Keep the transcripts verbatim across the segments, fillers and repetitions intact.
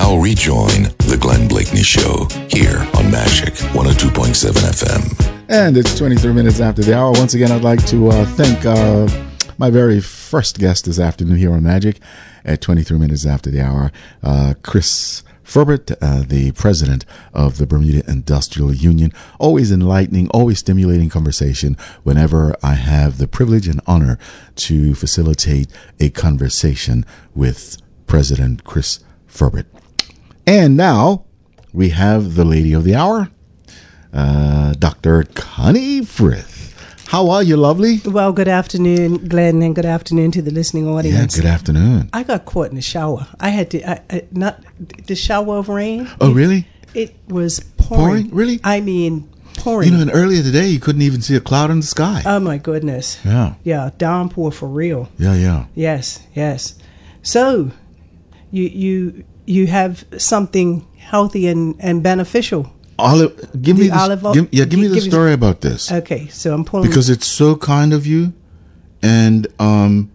Now rejoin the Glenn Blakeney Show here on Magic one oh two point seven F M. And it's twenty-three minutes after the hour. Once again, I'd like to uh, thank uh, my very first guest this afternoon here on Magic at twenty-three minutes after the hour, uh, Chris Furbert, uh, the president of the Bermuda Industrial Union. Always enlightening, always stimulating conversation whenever I have the privilege and honor to facilitate a conversation with President Chris Furbert. And now we have the lady of the hour, uh, Doctor Connie Frith. How are you, lovely? Well, good afternoon, Glenn, and good afternoon to the listening audience. Yeah, good afternoon. I got caught in the shower. I had to, I, I, not the shower of rain. Oh, it, really? It was pouring. Pouring? Really? I mean, pouring. You know, and earlier today, you couldn't even see a cloud in the sky. Oh, my goodness. Yeah. Yeah, downpour for real. Yeah, yeah. Yes, yes. So, you you you have something healthy and, and beneficial. Olive, give The me the, olive oil- give, yeah, give me gi- the give me- story about this. Okay, so I'm pulling. Because it's so kind of you, and um,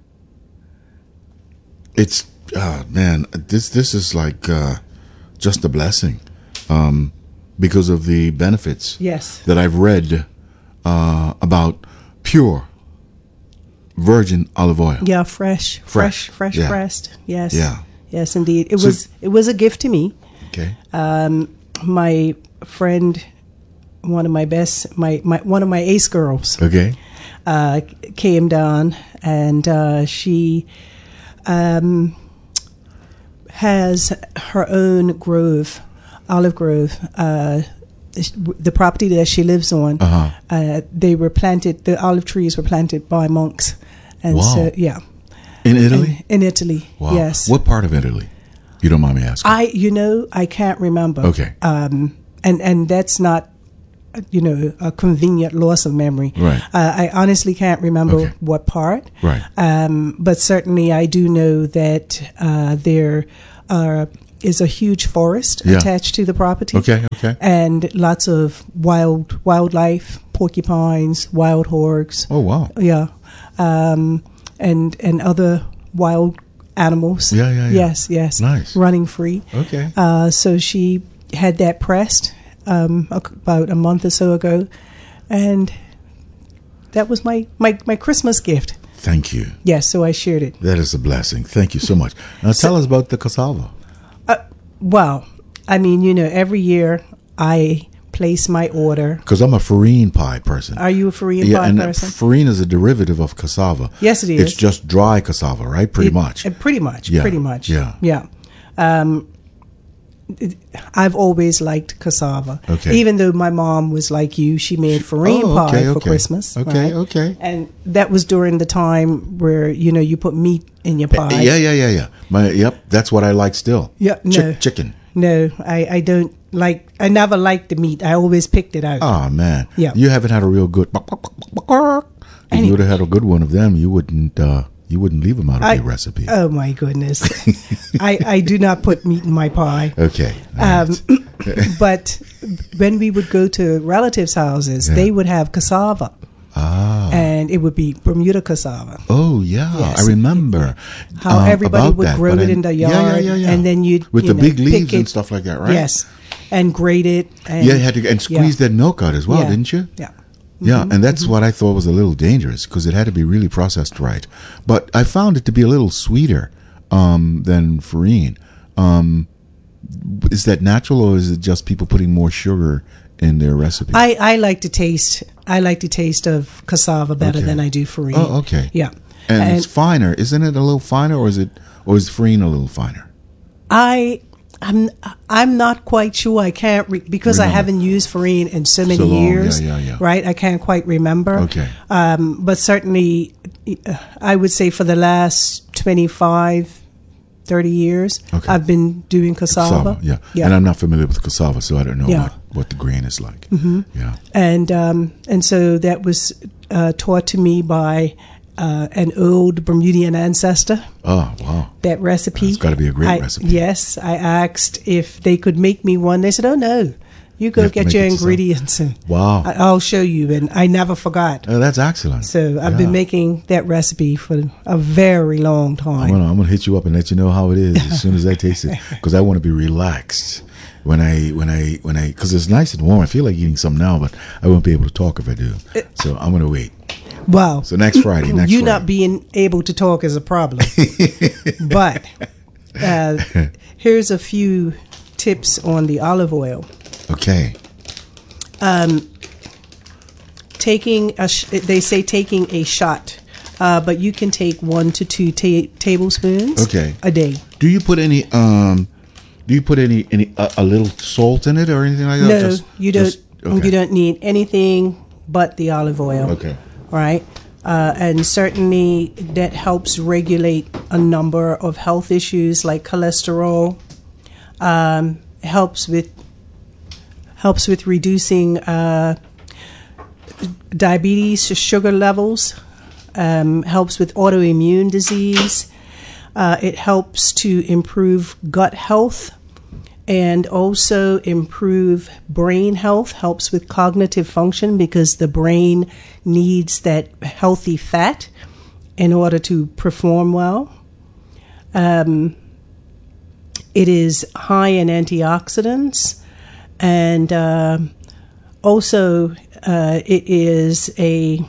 it's oh, man, this this is like uh, just a blessing, um, because of the benefits Yes. that I've read uh, about pure virgin olive oil. Yeah, fresh, fresh, Fresh, fresh yeah. pressed. Yes. Yeah. Yes, indeed. It So- was it was a gift to me. Okay. Um, my friend, one of my best, my, my one of my ace girls, Okay. uh, came down, and uh, she um, has her own grove, olive grove. Uh, the property that she lives on, Uh-huh. uh, they were planted. The olive trees were planted by monks, and Wow. so yeah, In Italy? in, in Italy. Wow. Yes. What part of Italy? You don't mind me asking? I, you know, I can't remember. Okay. Um, and, and that's not, you know, a convenient loss of memory. Right. Uh, I honestly can't remember Okay. what part. Right. Um, but certainly I do know that uh, there uh, is a huge forest Yeah. attached to the property. Okay, okay. And lots of wild wildlife, porcupines, wild hogs. Oh, wow. Yeah. Um, and, and other wild animals. Yeah, yeah, yeah. Yes, yes. Nice. Running free. Okay. Uh, so she had that pressed um, about a month or so ago, and that was my, my, my Christmas gift. Thank you. Yes, so I shared it. That is a blessing. Thank you so much. Now tell us about the cassava. Uh, well, I mean, you know, every year I place my order. Because I'm a farine pie person. Are you a farine yeah, pie and person? farine is a derivative of cassava. Yes, it is. It's just dry cassava, right? Pretty It- much. uh, pretty much. Yeah, Pretty much. yeah. Yeah. Um, it- I've always liked cassava. Okay. Even though my mom was like you, she made farine Oh, pie okay, for okay. Christmas. Okay, right? okay. And that was during the time where, you know, you put meat in your pie. Yeah, yeah, yeah, yeah. My, yep, that's what I like still. Yeah, Chick- no. chicken. No, I, I don't like, I never liked the meat. I always picked it out. Oh, man. Yeah. You haven't had a real good... If Any- you would have had a good one of them, you wouldn't uh, you wouldn't leave them out of I- your recipe. Oh, my goodness. I, I do not put meat in my pie. okay. all Um, right. but when we would go to relatives' houses, Yeah. they would have cassava. ah. And it would be Bermuda cassava. Oh, yeah. Yes. I remember. How um, everybody about would that, grow but it I- in the Yeah, yard, yeah, yeah, yeah. and then you'd With you the know, big leaves pick and it. stuff like that, right? Yes, and grate it. And, Yeah, you had to and squeeze yeah. that milk out as well, Yeah. didn't you? Yeah. Yeah, and that's what I thought was a little dangerous because it had to be really processed right. But I found it to be a little sweeter um, than farine. Um, is that natural, or is it just people putting more sugar in their recipe? I, I like the taste. I like the taste of cassava better Okay. than I do farine. Oh, okay. Yeah, and, and it's finer, isn't it? A little finer, or is it, or is farine a little finer? I. I'm I'm not quite sure. I can't re- because Remember. I haven't used farine in so many So long. years. Yeah, yeah, yeah. Right, I can't quite remember. Okay. Um, but certainly, uh, I would say for the last twenty-five, thirty years, Okay. I've been doing cassava. Cassava, yeah. yeah. And I'm not familiar with cassava, so I don't know Yeah. what, what the grain is like. Mm-hmm. Yeah. and um, and so that was uh, taught to me by uh, an old Bermudian ancestor. Oh, wow. That recipe. It's gotta be a great I- recipe. Yes, I asked if they could make me one. They said, "Oh no, You go You have to get make your it yourself? ingredients and Wow. I- I'll show you. And I never forgot. Oh, that's excellent. So I've Yeah. been making that recipe for a very long I'm time. gonna, I'm gonna hit you up and let you know how it is as soon as I taste it, because I want to be relaxed when I when I when I because it's nice and warm. I feel like eating something now, but I won't be able to talk if I do. So I'm gonna wait. Wow. So next Friday, next you Friday. not being able to talk is a problem. But uh, here's a few tips on the olive oil. Okay. Taking a sh- they say taking a shot, uh, but you can take one to two ta- tablespoons Okay. a day. Do you put any um? Do you put any any a, a little salt in it or anything like that? No, Just- you don't. just- okay. You don't need anything but the olive oil. Okay. Right, uh, and certainly that helps regulate a number of health issues like cholesterol. Um, helps with helps with reducing uh, diabetes, sugar levels. Um, helps with autoimmune disease. Uh, it helps to improve gut health and also improve brain health, helps with cognitive function because the brain needs that healthy fat in order to perform well. Um, it is high in antioxidants, and uh, also uh, it is a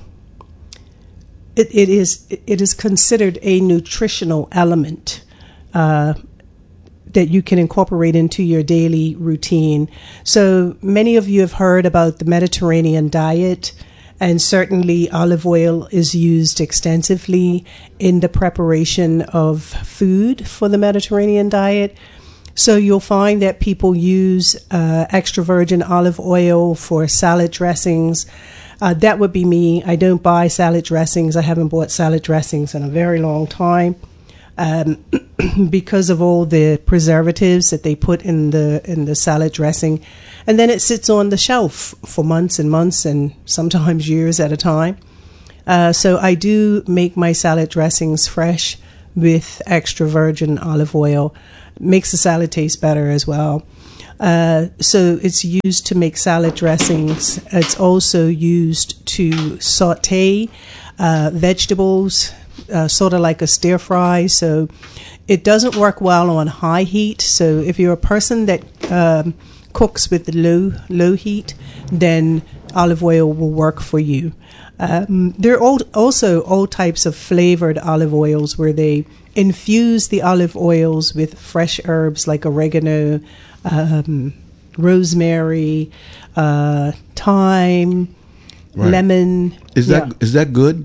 It, it is it is considered a nutritional element uh, that you can incorporate into your daily routine. So many of you have heard about the Mediterranean diet, and certainly olive oil is used extensively in the preparation of food for the Mediterranean diet. So you'll find that people use uh, extra virgin olive oil for salad dressings. Uh, that would be me. I don't buy salad dressings. I haven't bought salad dressings in a very long time um, because of all the preservatives that they put in the in the salad dressing, and then it sits on the shelf for months and months and sometimes years at a time. Uh, so I do make my salad dressings fresh with extra virgin olive oil. Makes the salad taste better as well. Uh, so it's used to make salad dressings. It's also used to saute uh, vegetables, uh, sort of like a stir fry. So it doesn't work well on high heat. So if you're a person that um, cooks with low low heat, then olive oil will work for you. Um, there are all, also all types of flavored olive oils where they infuse the olive oils with fresh herbs like oregano, um, rosemary, uh, thyme, Right. lemon. Is that Yeah. is that good?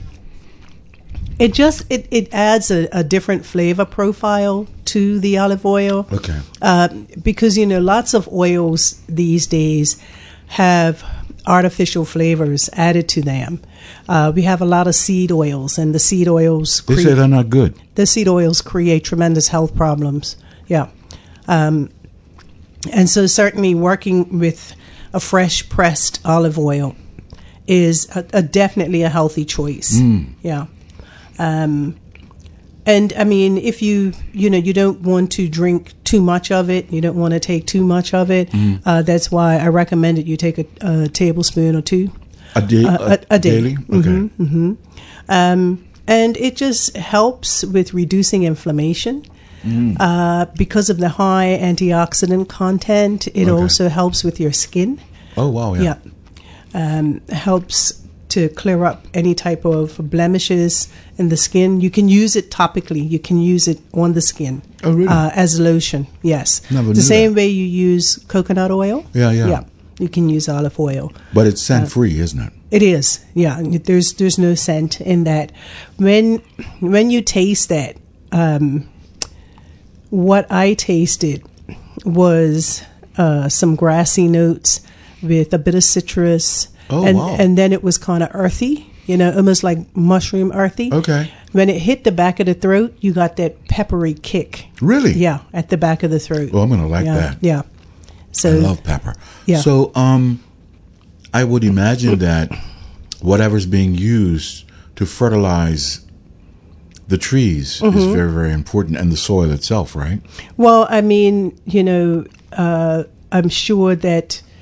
It just it, it adds a, a different flavor profile to the olive oil. Okay. Uh, because you know lots of oils these days have artificial flavors added to them. Uh, we have a lot of seed oils, and the seed oils They cre- say they're not good. the seed oils create tremendous health problems. Yeah. Um, and so certainly working with a fresh pressed olive oil is a, a definitely a healthy choice. Yeah. Um, and I mean, if you, you know, you don't want to drink too much of it, you don't want to take too much of it, uh, that's why I recommend that you take a, a tablespoon or two. A day, Uh, a- a day. daily. Okay. Um, and it just helps with reducing inflammation. Uh, because of the high antioxidant content, it Okay. also helps with your skin. Oh wow, yeah. Yeah. Um, helps to clear up any type of blemishes in the skin. You can use it topically. You can use it on the skin. Oh, really? Uh, as lotion, yes. Never the knew same that. way you use coconut oil. Yeah, yeah. Yeah. You can use olive oil. But it's scent free, isn't it? It is, yeah. There's there's no scent in that. When when you taste that, um, what I tasted was uh, some grassy notes with a bit of citrus, Oh, and wow. and then it was kind of earthy, you know, almost like mushroom earthy. Okay. When it hit the back of the throat, you got that peppery kick. Really? Yeah, at the back of the throat. Well, I'm gonna like yeah, that. Yeah. So I love pepper. Yeah. So, um, I would imagine that whatever's being used to fertilize the trees Mm-hmm. is very, very important, and the soil itself, right? Well, I mean, you know, uh, I'm sure that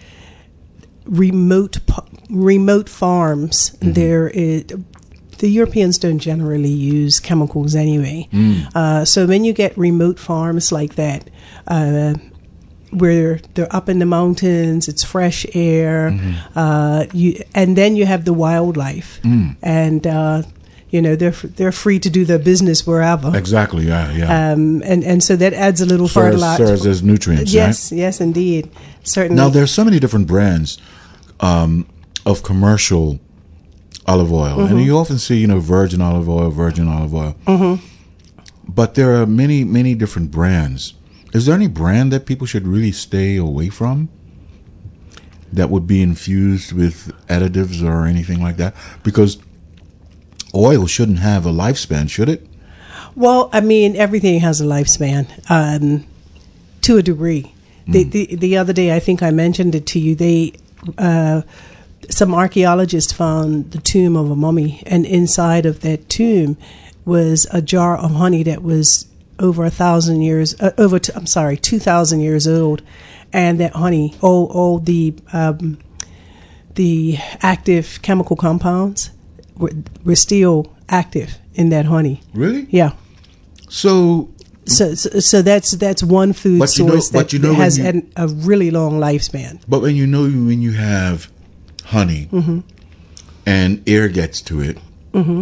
remote remote farms. Mm-hmm. There is, the Europeans don't generally use chemicals anyway. Mm. Uh, so when you get remote farms like that, uh, where they're up in the mountains, it's fresh air, mm-hmm. uh, you, and then you have the wildlife, mm. and uh, you know they're they're free to do their business wherever. Exactly, yeah, yeah. Um, and and so that adds a little serves, fertilizer. Serves as nutrients. Yes, right? yes, indeed, certainly. Now there's so many different brands um, of commercial olive oil, mm-hmm. and you often see, you know, virgin olive oil, virgin olive oil, mm-hmm. but there are many, many different brands. Is there any brand that people should really stay away from that would be infused with additives or anything like that? Because oil shouldn't have a lifespan, should it? Well, I mean, everything has a lifespan um, to a degree. Mm. The, the the other day, I think I mentioned it to you. They uh, some archaeologists found the tomb of a mummy, and inside of that tomb was a jar of honey that was over a thousand years, uh, over, t- I'm sorry, two thousand years old. And that honey, all, all the, um, the active chemical compounds were, were still active in that honey. Really? Yeah. So, so, so, so that's, that's one food but you know, source that but you know has you, an, a really long lifespan. But when you know, when you have honey mm-hmm. and air gets to it, mm-hmm.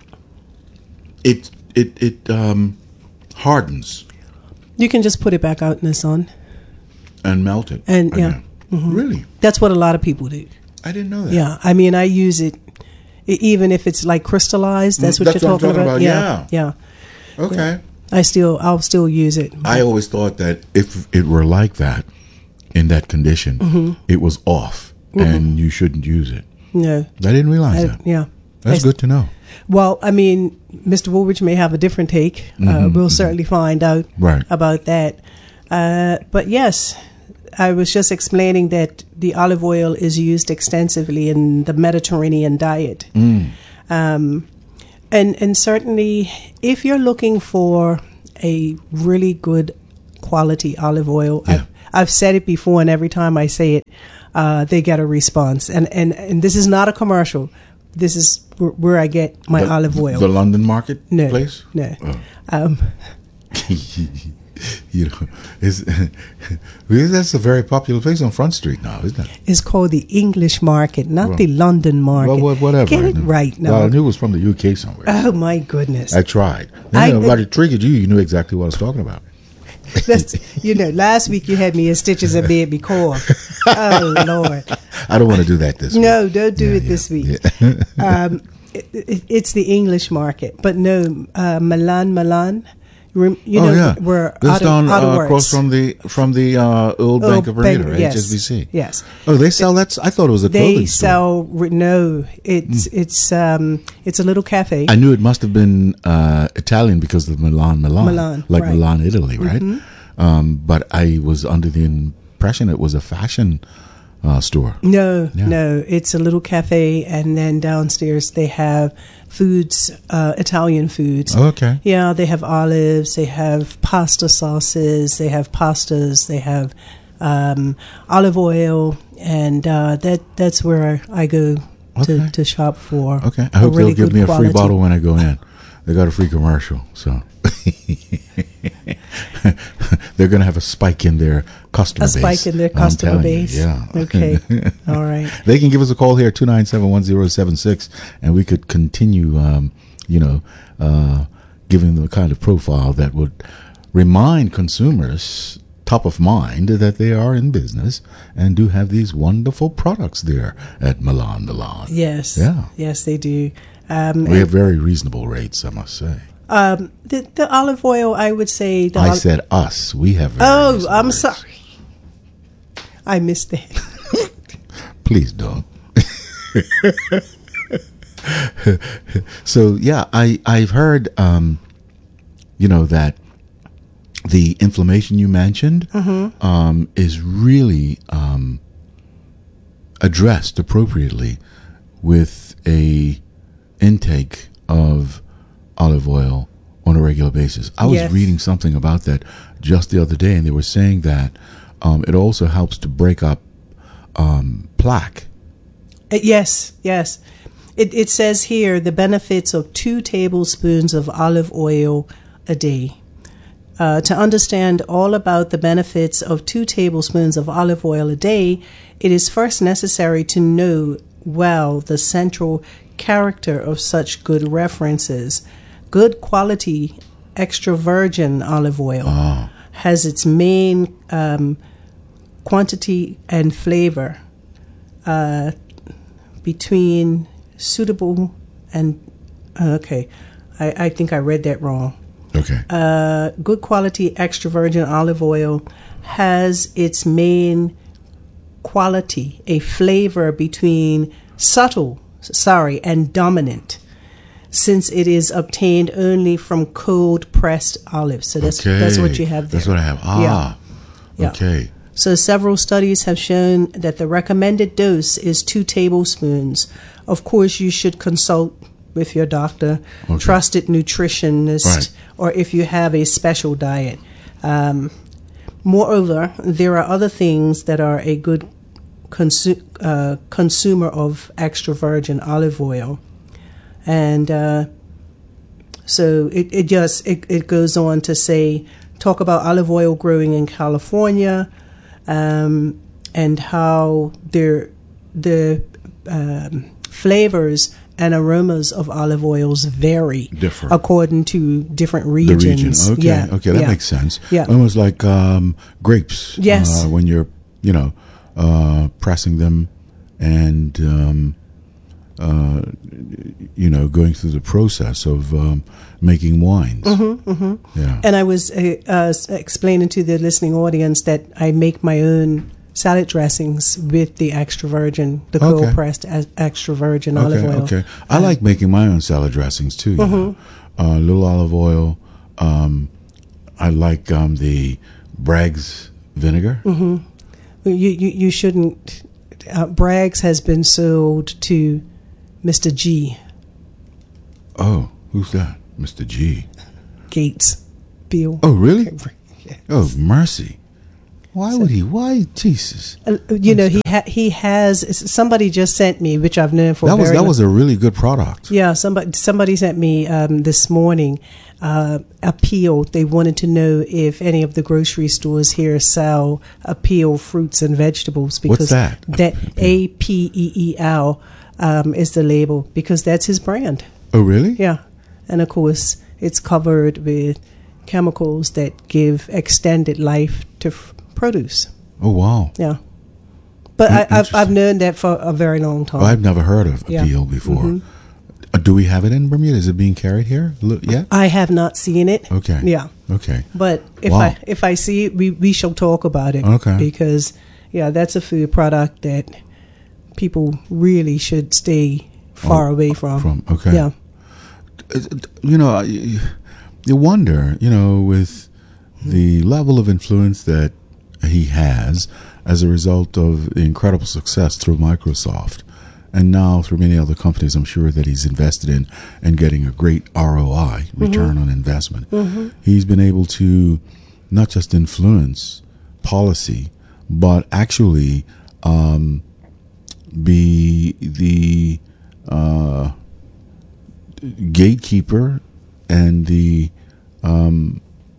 it, it, it, um, hardens. You can just put it back out in the sun and melt it. And yeah, mm-hmm. Really, that's what a lot of people do. I didn't know that. Yeah, I mean, I use it even if it's like crystallized. That's what that's you're what talking, I'm talking about. about. Yeah, yeah. Okay. Yeah. I still, I'll still use it. I always thought that if it were like that, in that condition, mm-hmm. it was off, mm-hmm. and you shouldn't use it. No, I didn't realize I, that. Yeah, that's I, good to know. Well, I mean, Mister Woolridge may have a different take. Mm-hmm, uh, we'll mm-hmm. certainly find out right. about that. Uh, but yes, I was just explaining that the olive oil is used extensively in the Mediterranean diet. Mm. Um, and, and certainly, if you're looking for a really good quality olive oil, yeah. I've, I've said it before, and every time I say it, uh, they get a response. And, and, and this is not a commercial. This is where, where I get my the, olive oil. The London Market no, place? No. Oh. Um, you know, it's, that's a very popular place on Front Street now, isn't it? It's called the English Market, not well, the London Market. Well, whatever. Get it right now. Well, I knew it was from the U K somewhere. Oh, my goodness. I tried. I, you know, if I triggered you, you knew exactly what I was talking about. That's, you know, last week you had me in stitches and made me cough. Oh, Lord. I don't want to do that this week. No, don't do yeah, it yeah, this week. Yeah. um, it, it, it's the English Market. But no, uh, Milan, Milan. You know, oh, yeah. we're this out down of, uh, across from the from the uh, old oh, Bank of Bermuda, Bank, right? yes, H S B C. Yes. Oh, they sell that. I thought it was a clothing they store. They sell no. It's mm. it's um it's a little cafe. I knew it must have been uh, Italian because of Milan, Milan, Milan, like right. Milan, Italy, right? Mm-hmm. Um, but I was under the impression it was a fashion uh, store. No, yeah. no, it's a little cafe, and then downstairs they have foods, uh, Italian foods. Oh, okay. Yeah, they have olives, they have pasta sauces, they have pastas, they have um, olive oil, and uh, that that's where I go to, okay. to shop for. Okay, I hope really they'll give me a quality. free bottle when I go in. They got a free commercial, so they're going to have a spike in their customer a base. A spike in their customer base. You, yeah. Okay. All right. They can give us a call here, two nine seven, one zero seven six, and we could continue, um, you know, uh, giving them the kind of profile that would remind consumers top of mind that they are in business and do have these wonderful products there at Milan, Milan. Yes. Yeah. Yes, they do. Um, we have very reasonable rates, I must say. Um, the, the olive oil, I would say. The I ol- said us. We have very Oh, reasonable I'm rates. sorry. I missed that. Please don't. So, yeah, I, I've heard, um, you know, that the inflammation you mentioned mm-hmm. um, is really um, addressed appropriately with a intake of olive oil on a regular basis. I was yes. reading something about that just the other day, and they were saying that um, it also helps to break up um, plaque. Uh, yes, yes. It, it says here the benefits of two tablespoons of olive oil a day. Uh, to understand all about the benefits of two tablespoons of olive oil a day, it is first necessary to know well the central character of such good references. Good quality extra virgin olive oil Oh. has its main um, quantity and flavor uh, between suitable and okay, I, I think I read that wrong. Okay. Uh, good quality extra virgin olive oil has its main quality, a flavor between subtle, sorry, and dominant, since it is obtained only from cold pressed olives. So that's okay. that's what you have there. That's what I have. Ah. Yeah. Yeah. Okay. So several studies have shown that the recommended dose is two tablespoons. Of course, you should consult with your doctor, Okay. trusted nutritionist, Right. or if you have a special diet. Um, moreover, there are other things that are a good consu- uh, consumer of extra virgin olive oil. And uh, so it, it just it, it goes on to say, talk about olive oil growing in California, um, and how their the um, flavors and aromas of olive oils vary Differ. according to different The regions. region. Okay. Yeah. Okay. That yeah. makes sense. Yeah. Almost like um, grapes. Yes. Uh, when you're, you know, uh, pressing them and, um, uh, you know, going through the process of um, making wines. Mm-hmm, mm-hmm. Yeah. And I was uh, uh, explaining to the listening audience that I make my own salad dressings with the extra virgin, the Okay. cold pressed e- extra virgin Okay, olive oil. okay. I like making my own salad dressings too. You Mm-hmm. know? uh, little olive oil. Um, I like um, the Bragg's vinegar. Mm-hmm. You, you you shouldn't. Uh, Bragg's has been sold to Mister G. Oh, who's that? Mister G. Gates. Bill. Oh, really? Yeah. Oh, mercy. Why would he? Why, Jesus? Uh, you know, he ha- he has. Somebody just sent me, which I've known for That a was very that long- was a really good product. Yeah, somebody somebody sent me um, this morning uh, Appeal. They wanted to know if any of the grocery stores here sell Appeal fruits and vegetables. Because What's that? That A P E E L um, is the label, because that's his brand. Oh, really? Yeah, and of course it's covered with chemicals that give extended life to f- produce. Oh, wow. Yeah, but In- I, I've I've interesting. known that for a very long time. Oh, I've never heard of Yeah. Appeal before. Mhm. Uh, do we have it in Bermuda? Is it being carried here Look, yet? I have not seen it. Okay. Yeah. Okay. But if Wow. I if I see it, we, we shall talk about it. Okay. Because yeah, that's a food product that people really should stay far Oh, away from. From okay. Yeah. Uh, You know, you, you wonder, you know, with the level of influence that he has as a result of the incredible success through Microsoft, and now through many other companies, I'm sure that he's invested in and getting a great R O I, return on investment. Mm-hmm. He's been able to not just influence policy, but actually um, be the uh, gatekeeper and the um,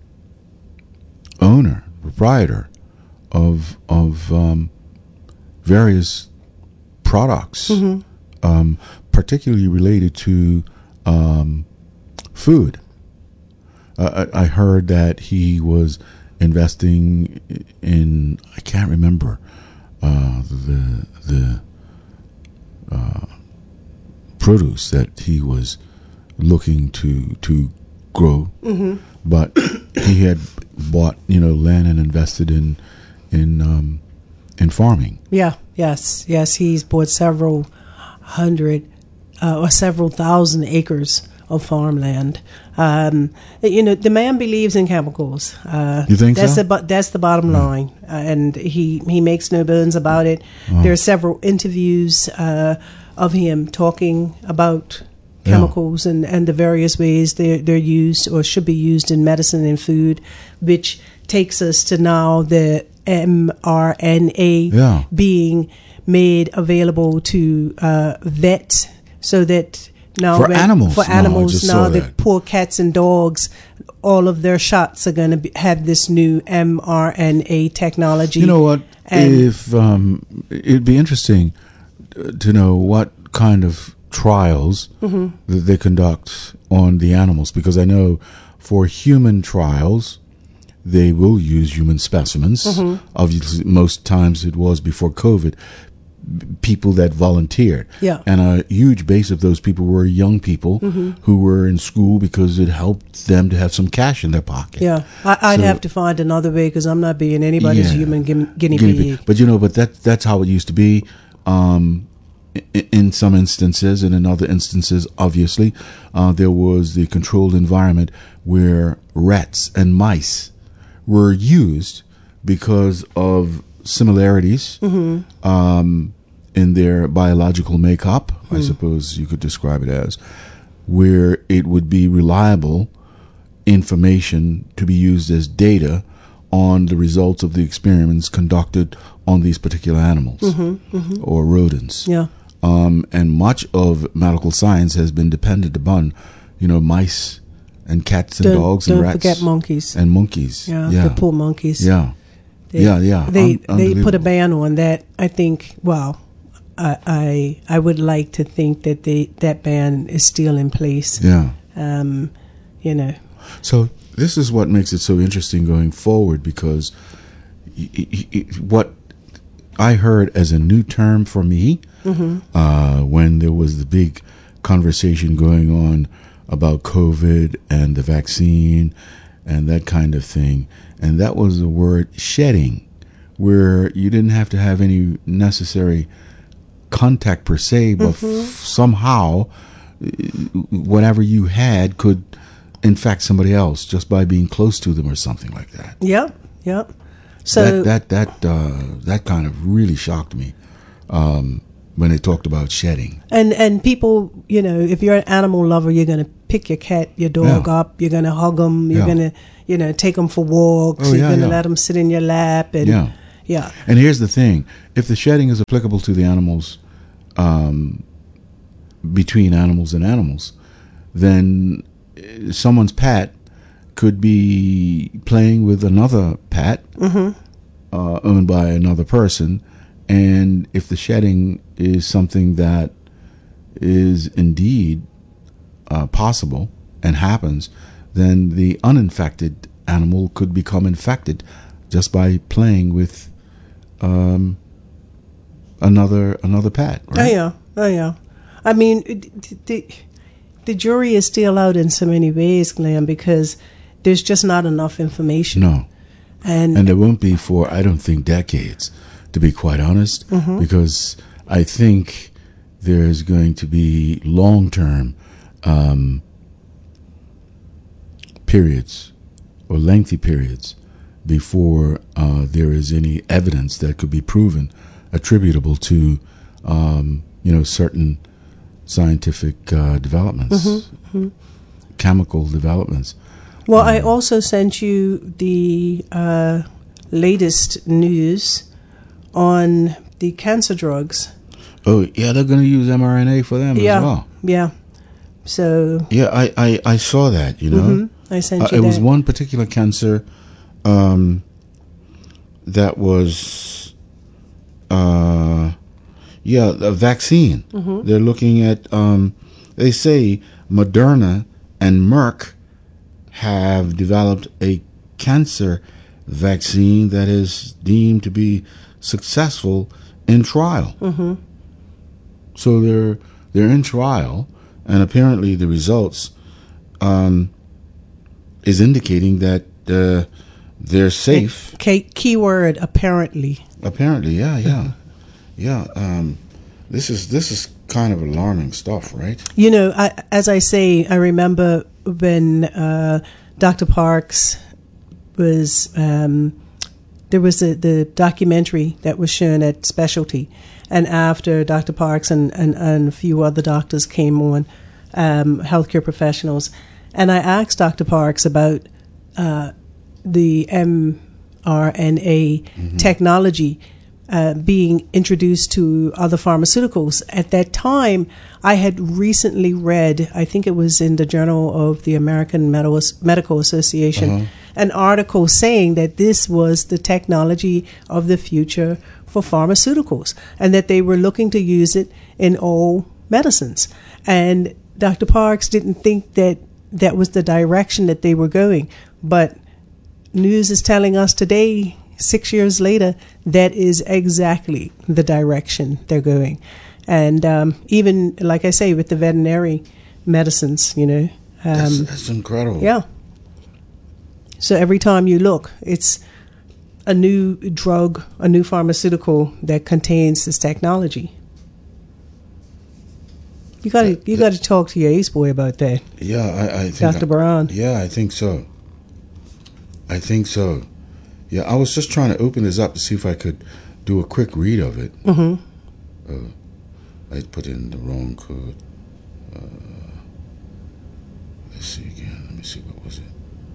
owner, proprietor of of um, various products, Mm-hmm. um, particularly related to um, food. Uh, I, I heard that he was investing in, I can't remember uh, the the uh, produce that he was looking to to grow, Mm-hmm. but he had bought, you know, land and invested in in um, in farming. Yeah. Yes. Yes. He's bought several hundred uh, or several thousand acres of farmland. Um, you know, the man believes in chemicals. Uh, You think that's so? The, bo- that's the bottom line, uh, and he he makes no bones about it. Oh. There are several interviews uh, of him talking about Yeah. chemicals and, and the various ways they're, they're used or should be used in medicine and food, which takes us to now the mRNA Yeah. being made available to uh, vets so that now For when- animals. for No, I animals just now saw the that. poor cats and dogs, all of their shots are going to have this new mRNA technology. You know what? And- if um, it'd be interesting uh, to know what kind of trials Mm-hmm. that they conduct on the animals, because I know for human trials they will use human specimens. Mm-hmm. Obviously, most times it was before COVID. b- People that volunteered, Yeah. and a huge base of those people were young people Mm-hmm. who were in school because it helped them to have some cash in their pocket. Yeah, I, I'd So- have to find another way because I'm not being anybody's Yeah. human guinea, guinea guinea pig. pig. But you know, but that that's how it used to be. Um, i- in some instances, and in other instances, obviously, uh, there was the controlled environment where rats and mice were used because of similarities um, in their biological makeup, I suppose you could describe it as, where it would be reliable information to be used as data on the results of the experiments conducted on these particular animals or rodents. Yeah, Um, and much of medical science has been dependent upon, you know, mice and cats and don't, dogs don't and rats forget monkeys. and monkeys. Yeah, yeah, the poor monkeys. yeah, They, yeah, yeah. They Un- they put a unbelievable. ban on that. I think. Well, I I, I would like to think that they that ban is still in place. Yeah. Um, you know. So this is what makes it so interesting going forward, because y- y- y- what I heard as a new term for me uh, when there was the big conversation going on about COVID and the vaccine and that kind of thing, and that was the word shedding, where you didn't have to have any necessary contact per se, but f- somehow uh, whatever you had could infect somebody else just by being close to them or something like that. Yep. Yep. So that that that uh, that kind of really shocked me um, when they talked about shedding. And and people, you know, if you're an animal lover, you're going to pick your cat, your dog Yeah. up. You're going to hug them. You're Yeah. going to, you know, take them for walks. Oh, you're yeah, going to yeah. let them sit in your lap. And Yeah. yeah. And here's the thing: if the shedding is applicable to the animals, um, between animals and animals, then uh, someone's pet could be playing with another pet uh, owned by another person, and if the shedding is something that is indeed uh, possible and happens, then the uninfected animal could become infected just by playing with um, another another pet. Oh Right? yeah. Oh yeah. I mean, it- the the jury is still out in so many ways, Glenn, because there's just not enough information. No, And, and there won't be for I don't think decades, to be quite honest, because I think there's going to be long term um, periods or lengthy periods before uh, there is any evidence that could be proven attributable to um, you know certain scientific uh, developments, chemical developments. well, I also sent you the uh, latest news on the cancer drugs. Oh yeah, they're going to use mRNA for them yeah. as well. Yeah. So Yeah, I, I, I saw that. You know, mhm, I sent uh, you it that. was one particular cancer um, that was, uh, yeah, a vaccine. Mm-hmm. They're looking at. Um, they say Moderna and Merck have developed a cancer vaccine that is deemed to be successful in trial. Mm-hmm. So they're they're in trial, and apparently the results um, is indicating that uh, they're safe. Key, keyword apparently. Apparently, yeah, yeah, yeah. Um, this is this is kind of alarming stuff, right? You know, I, as I say, I remember when uh, Doctor Parks was um, there was a, the documentary that was shown at Specialty, and after Doctor Parks and, and, and a few other doctors came on, um, healthcare professionals, and I asked Doctor Parks about uh, the mRNA technology uh, being introduced to other pharmaceuticals. At that time, I had recently read, I think it was in the Journal of the American Medical Association, uh-huh. an article saying that this was the technology of the future for pharmaceuticals, and that they were looking to use it in all medicines. And Doctor Parks didn't think that that was the direction that they were going. But news is telling us today, six years later, that is exactly the direction they're going. And um, even, like I say, with the veterinary medicines, you know. Um, that's, that's incredible. Yeah. So every time you look, it's a new drug, a new pharmaceutical that contains this technology. You got to you got to talk to your ace boy about that. Yeah, I, I think Doctor Brown. Yeah, I think so. I think so. Yeah, I was just trying to open this up to see if I could do a quick read of it. Mm-hmm. Uh, I put in the wrong code. Uh, let's see again. Let me see, what was it?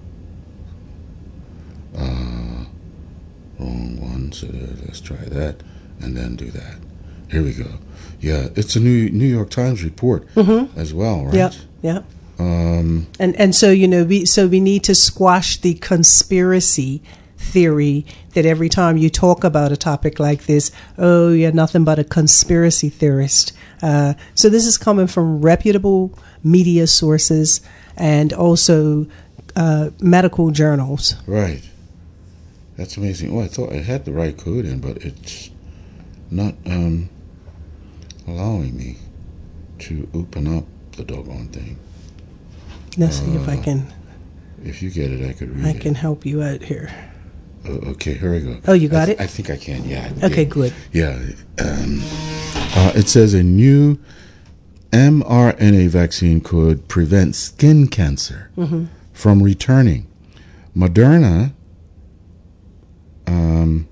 Uh, wrong one. So there, let's try that, and then do that. Here we go. Yeah, it's a New New York Times report mm-hmm. as well, right? Yeah, yeah. Um, and and so you know, we so we need to squash the conspiracy theory that every time you talk about a topic like this, oh, you're nothing but a conspiracy theorist. Uh, so this is coming from reputable media sources and also uh, medical journals. Right. That's amazing. Oh, I thought I had the right code in, but it's not um, allowing me to open up the doggone thing. Let's see uh, if I can. If you get it, I could read I it. I can help you out here. Uh, okay, here we go. Oh, you got I th- it? I think I can, yeah. Okay, yeah. good. Yeah. Um, uh, it says a new mRNA vaccine could prevent skin cancer mm-hmm. from returning. Moderna, um,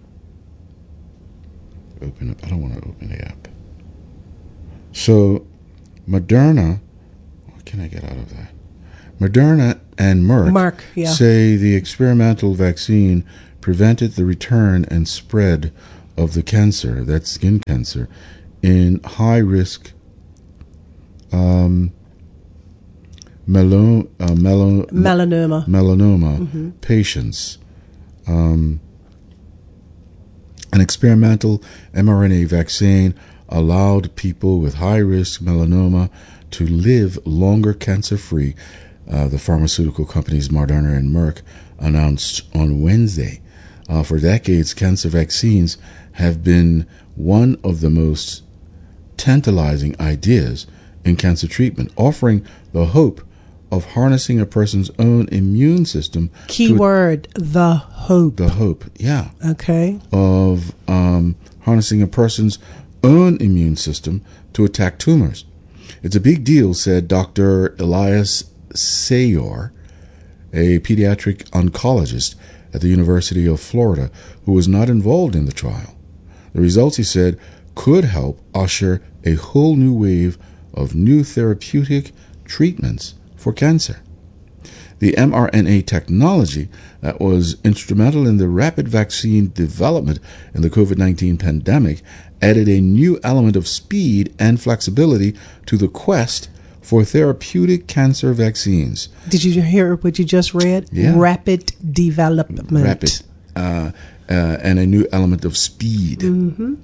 open up, I don't want to open the app. So, Moderna, what can I get out of that? Moderna and Merck, Merck yeah. say the experimental vaccine prevented the return and spread of the cancer, that's skin cancer, in high-risk um, melo, uh, melo, melanoma, melanoma mm-hmm. patients. Um, an experimental mRNA vaccine allowed people with high-risk melanoma to live longer cancer-free. Uh, the pharmaceutical companies Moderna and Merck announced on Wednesday. Uh, for decades, cancer vaccines have been one of the most tantalizing ideas in cancer treatment, offering the hope of harnessing a person's own immune system. Keyword, the hope. The hope, yeah. Okay. Of um, harnessing a person's own immune system to attack tumors. It's a big deal, said Doctor Elias Sayor, a pediatric oncologist at the University of Florida, who was not involved in the trial. The results, he said, could help usher a whole new wave of new therapeutic treatments for cancer. The mRNA technology that was instrumental in the rapid vaccine development in the covid nineteen pandemic added a new element of speed and flexibility to the quest for therapeutic cancer vaccines. Did you hear what you just read? Yeah. Rapid development. Rapid. Uh, uh, and a new element of speed. Mm-hmm.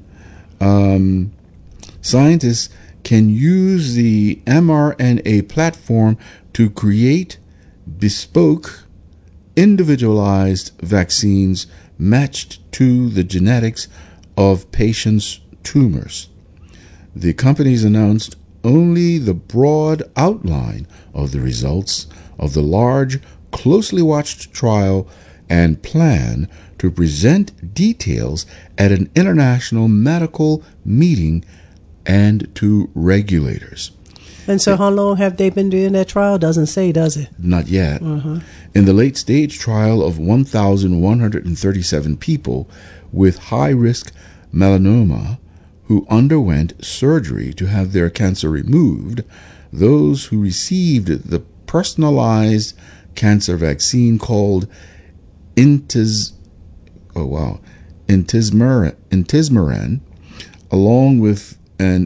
Um, scientists can use the mRNA platform to create bespoke, individualized vaccines matched to the genetics of patients' tumors. The companies announced only the broad outline of the results of the large, closely watched trial and plan to present details at an international medical meeting and to regulators. And so how long have they been doing that trial? Doesn't say, does it? Not yet. Uh-huh. In the late-stage trial of one thousand one hundred thirty-seven people with high-risk melanoma who underwent surgery to have their cancer removed, those who received the personalized cancer vaccine called Intez, oh wow, intismeran, intismeran along with an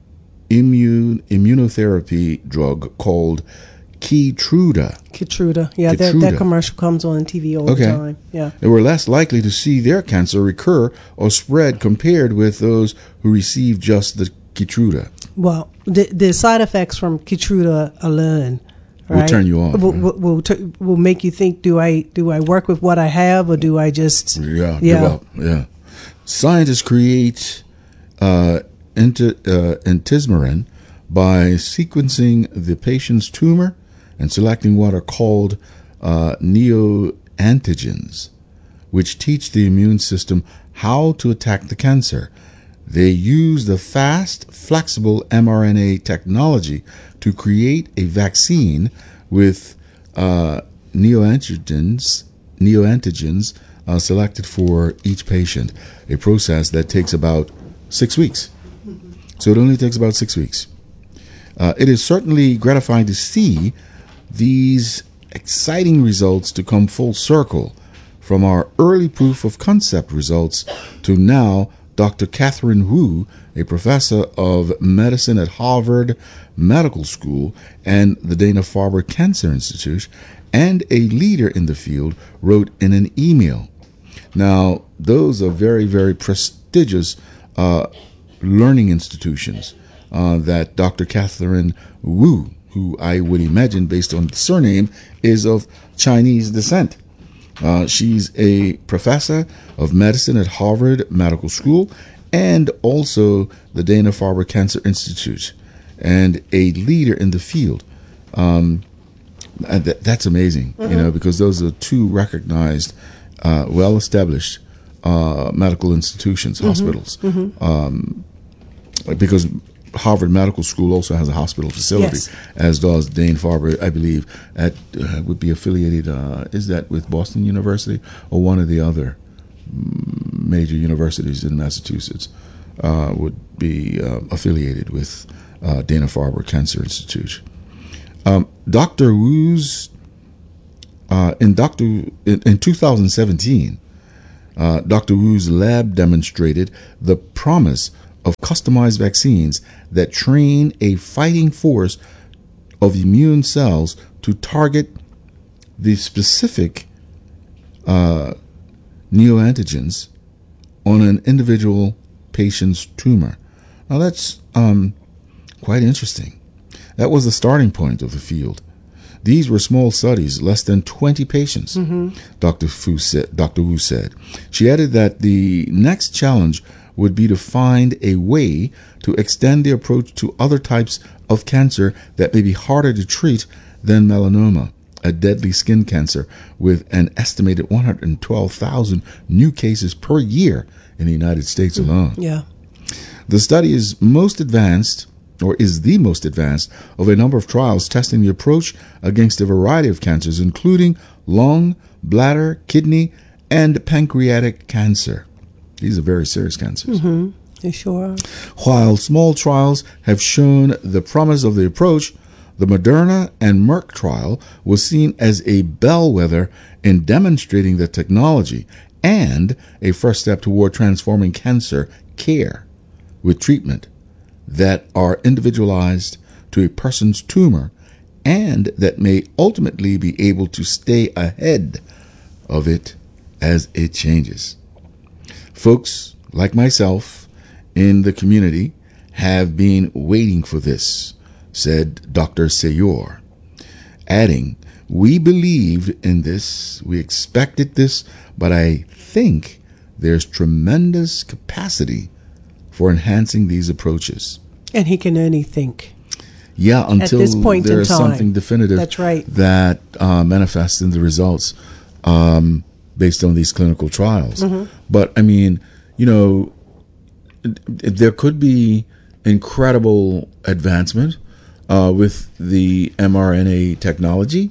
immune immunotherapy drug called Keytruda. Keytruda. Yeah, that, Keytruda. that commercial comes on T V all Okay. the time. Yeah. They were less likely to see their cancer recur or spread compared with those who received just the Keytruda. Well, the, the side effects from Keytruda alone, Will right, turn you off, Will, right? will, will, t- will make you think: Do I do I work with what I have, or do I just Yeah, yeah. give up. Yeah. Scientists create uh, inti- uh, intismeran by sequencing the patient's tumor and selecting what are called uh, neoantigens, which teach the immune system how to attack the cancer. They use the fast, flexible mRNA technology to create a vaccine with uh, neoantigens, neoantigens uh, selected for each patient, a process that takes about six weeks. So it only takes about six weeks. Uh, it is certainly gratifying to see these exciting results to come full circle from our early proof of concept results to now Doctor Catherine Wu, a professor of medicine at Harvard Medical School and the Dana-Farber Cancer Institute, and a leader in the field, wrote in an email. Now, those are very, very prestigious uh, learning institutions uh, that Doctor Catherine Wu, who I would imagine, based on the surname, is of Chinese descent. Uh, she's a professor of medicine at Harvard Medical School and also the Dana-Farber Cancer Institute, and a leader in the field. Um, and th- that's amazing, mm-hmm. you know, because those are two recognized, uh, well-established uh, medical institutions, mm-hmm. hospitals. Mm-hmm. Um, because Harvard Medical School also has a hospital facility, yes. as does Dana-Farber, I believe, at uh, would be affiliated, uh, is that with Boston University or one of the other major universities in Massachusetts uh, would be uh, affiliated with uh, Dana-Farber Cancer Institute. Um, Doctor Wu's, uh, in, Doctor in, in two thousand seventeen, uh, Doctor Wu's lab demonstrated the promise of customized vaccines that train a fighting force of immune cells to target the specific uh, neoantigens on an individual patient's tumor. Now that's um, quite interesting. That was the starting point of the field. These were small studies, less than twenty patients, mm-hmm. Doctor Fu said, Doctor Wu said. She added that the next challenge would be to find a way to extend the approach to other types of cancer that may be harder to treat than melanoma, a deadly skin cancer with an estimated one hundred twelve thousand new cases per year in the United States alone. Yeah. The study is most advanced, or is the most advanced, of a number of trials testing the approach against a variety of cancers, including lung, bladder, kidney, and pancreatic cancer. These are very serious cancers. Mm-hmm. They sure are. While small trials have shown the promise of the approach, the Moderna and Merck trial was seen as a bellwether in demonstrating the technology and a first step toward transforming cancer care with treatment that are individualized to a person's tumor and that may ultimately be able to stay ahead of it as it changes. Folks like myself in the community have been waiting for this, said Doctor Seyor, adding, we believed in this, we expected this, but I think there's tremendous capacity for enhancing these approaches. And he can only think. Yeah, until At this point in there's time. something definitive That's right. that uh, manifests in the results um, based on these clinical trials. Mm-hmm. But, I mean, you know, there could be incredible advancement uh, with the mRNA technology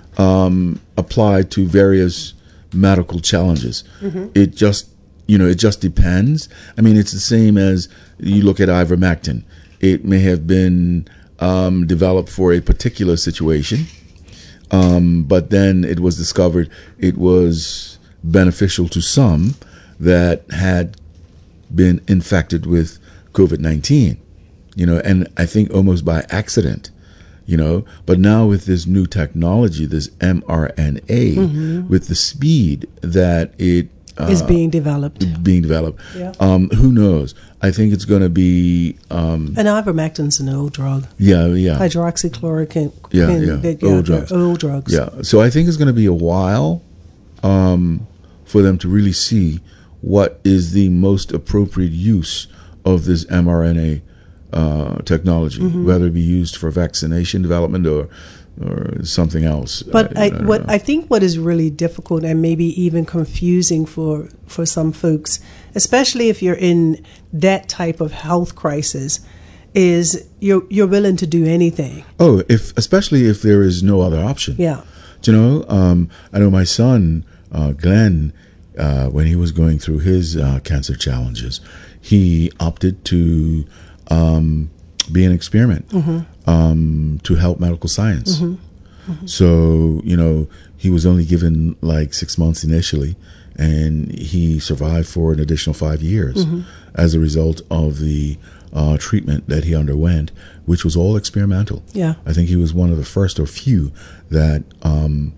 um, applied to various medical challenges. Mm-hmm. It just, you know, it just depends. I mean, it's the same as you look at ivermectin. It may have been um, developed for a particular situation, um, but then it was discovered it was beneficial to some, that had been infected with COVID nineteen, you know, and I think almost by accident, you know. But now with this new technology, this mRNA, mm-hmm. with the speed that it uh, is being developed, being developed, yeah. um, who knows? I think it's going to be. Um, and ivermectin's an old drug. Yeah, yeah. Hydroxychloroquine. Yeah, yeah. That, yeah old drugs. Old drugs. Yeah. So I think it's going to be a while um, for them to really see what is the most appropriate use of this mRNA uh, technology, mm-hmm. whether it be used for vaccination development or or something else. But I, I, I what know. I think what is really difficult and maybe even confusing for for some folks, especially if you're in that type of health crisis, is you're you're willing to do anything. Oh, if especially if there is no other option. Yeah. Do you know? Um, I know my son uh, Glenn, uh, when he was going through his uh, cancer challenges, he opted to um, be an experiment mm-hmm. um, to help medical science. Mm-hmm. Mm-hmm. So, you know, he was only given like six months initially, and he survived for an additional five years mm-hmm. as a result of the uh, treatment that he underwent, which was all experimental. Yeah. I think he was one of the first or few that um,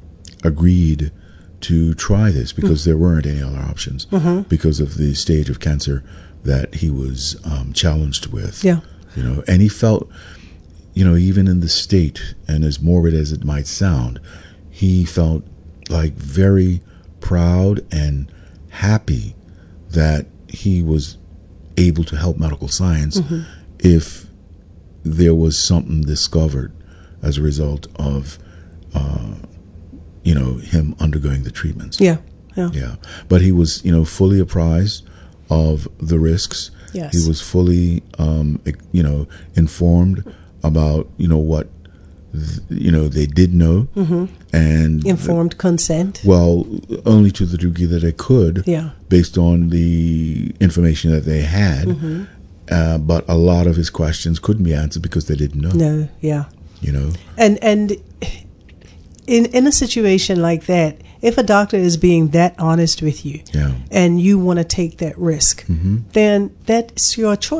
agreed to try this because mm-hmm. there weren't any other options mm-hmm. because of the stage of cancer that he was um, challenged with. Yeah. You know, and he felt, you know, even in the state, and as morbid as it might sound, he felt like very proud and happy that he was able to help medical science mm-hmm. if there was something discovered as a result of, uh, you know, him undergoing the treatments. Yeah, yeah. Yeah. But he was, you know, fully apprised of the risks. Yes. He was fully, um, you know, informed about, you know, what, th- you know, they did know. Mm-hmm. And informed consent. Well, only to the degree that they could, yeah. based on the information that they had. Mm-hmm. Uh, but a lot of his questions couldn't be answered because they didn't know. No, yeah. You know? And and in in a situation like that, if a doctor is being that honest with you yeah. and you want to take that risk, mm-hmm. then that's your choice.